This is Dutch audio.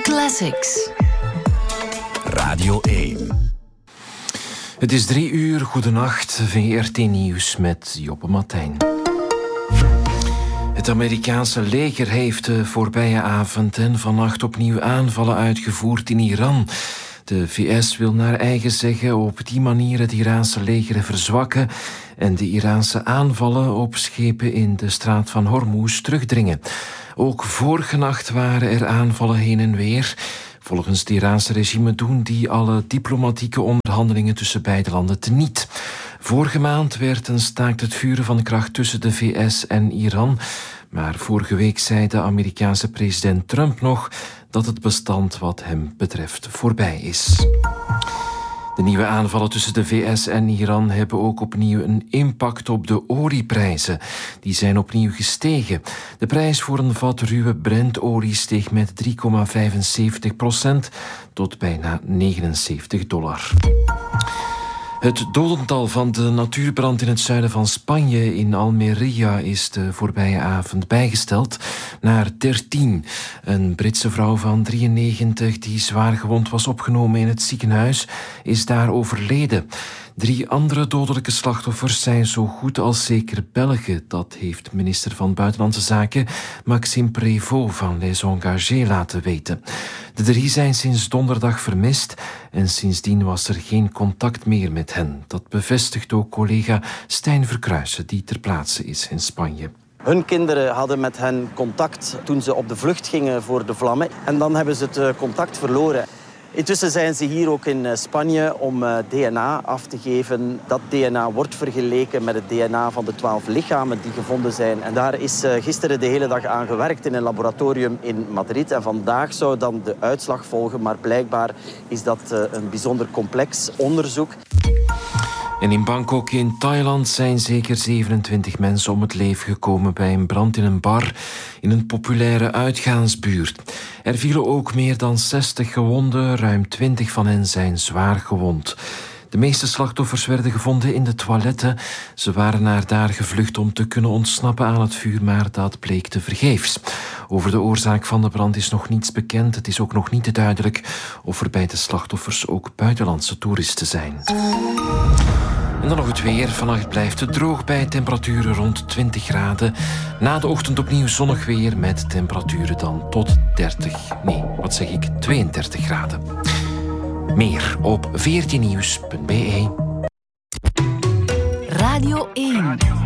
Classics. Radio 1. Het is 3:00, goedenacht, VRT Nieuws met Joppe Matijn. Het Amerikaanse leger heeft de voorbije avond en vannacht opnieuw aanvallen uitgevoerd in Iran. De VS wil naar eigen zeggen op die manier het Iraanse leger verzwakken en de Iraanse aanvallen op schepen in de straat van Hormuz terugdringen. Ook vorige nacht waren er aanvallen heen en weer. Volgens het Iraanse regime doen die alle diplomatieke onderhandelingen tussen beide landen teniet. Vorige maand werd een staakt het vuren van kracht tussen de VS en Iran. Maar vorige week zei de Amerikaanse president Trump nog dat het bestand wat hem betreft voorbij is. De nieuwe aanvallen tussen de VS en Iran hebben ook opnieuw een impact op de olieprijzen. Die zijn opnieuw gestegen. De prijs voor een vat ruwe Brent-olie steeg met 3,75% tot bijna $79. Het dodental van de natuurbrand in het zuiden van Spanje in Almería is de voorbije avond bijgesteld naar 13. Een Britse vrouw van 93 die zwaar gewond was opgenomen in het ziekenhuis is daar overleden. 3 andere dodelijke slachtoffers zijn zo goed als zeker Belgen. Dat heeft minister van Buitenlandse Zaken Maxime Prévost van Les Engagés laten weten. De 3 zijn sinds donderdag vermist en sindsdien was er geen contact meer met hen. Dat bevestigt ook collega Stijn Verkruijsen, die ter plaatse is in Spanje. Hun kinderen hadden met hen contact toen ze op de vlucht gingen voor de vlammen. En dan hebben ze het contact verloren. Intussen zijn ze hier ook in Spanje om DNA af te geven. Dat DNA wordt vergeleken met het DNA van de 12 lichamen die gevonden zijn. En daar is gisteren de hele dag aan gewerkt in een laboratorium in Madrid. En vandaag zou dan de uitslag volgen, maar blijkbaar is dat een bijzonder complex onderzoek. En in Bangkok in Thailand zijn zeker 27 mensen om het leven gekomen bij een brand in een bar in een populaire uitgaansbuurt. Er vielen ook meer dan 60 gewonden, ruim 20 van hen zijn zwaar gewond. De meeste slachtoffers werden gevonden in de toiletten. Ze waren naar daar gevlucht om te kunnen ontsnappen aan het vuur, maar dat bleek tevergeefs. Over de oorzaak van de brand is nog niets bekend. Het is ook nog niet duidelijk of er bij de slachtoffers ook buitenlandse toeristen zijn. En dan nog het weer. Vannacht blijft het droog bij temperaturen rond 20 graden. Na de ochtend opnieuw zonnig weer met temperaturen dan tot 32 graden. Meer op vrtnieuws.be. Radio 1.